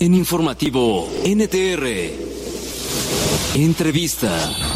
En Informativo NTR. Entrevista.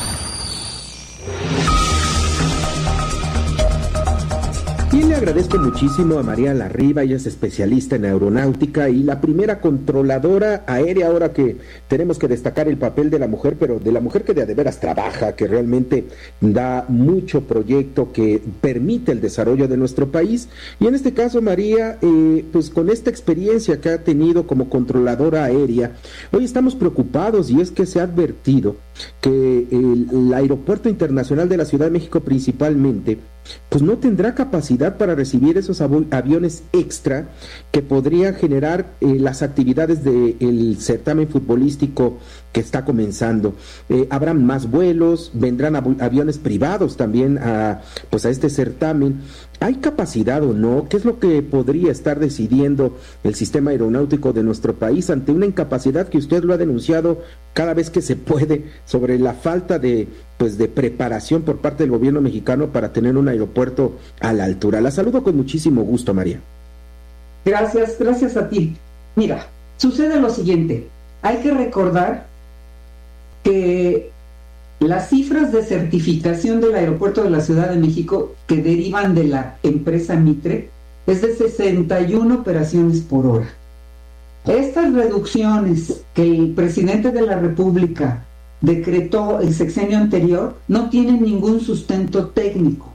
Y le agradezco muchísimo a María Larriba, ella es especialista en aeronáutica y la primera controladora aérea, ahora que tenemos que destacar el papel de la mujer, pero de la mujer que de veras trabaja, que realmente da mucho proyecto, que permite el desarrollo de nuestro país. Y en este caso, María, pues con esta experiencia que ha tenido como controladora aérea, hoy estamos preocupados y es que se ha advertido que el Aeropuerto Internacional de la Ciudad de México principalmente, pues no tendrá capacidad para recibir esos aviones extra que podría generar las actividades del certamen futbolístico que está comenzando. Habrán más vuelos, vendrán aviones privados también a este certamen. ¿Hay capacidad o no? ¿Qué es lo que podría estar decidiendo el sistema aeronáutico de nuestro país ante una incapacidad que usted lo ha denunciado cada vez que se puede sobre la falta de preparación por parte del gobierno mexicano para tener un aeropuerto a la altura? La saludo con muchísimo gusto, María. Gracias a ti. Mira, sucede lo siguiente. Hay que recordar que las cifras de certificación del aeropuerto de la Ciudad de México que derivan de la empresa Mitre es de 61 operaciones por hora. Estas reducciones que el presidente de la República decretó el sexenio anterior no tienen ningún sustento técnico.